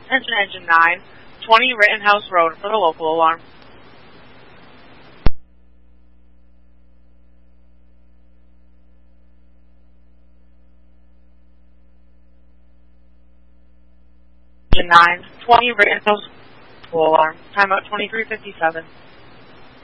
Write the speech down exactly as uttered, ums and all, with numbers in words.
Attention Engine nine, twenty Rittenhouse Road for the local alarm. Engine nine, twenty Rittenhouse alarm. Timeout twenty-three fifty-seven.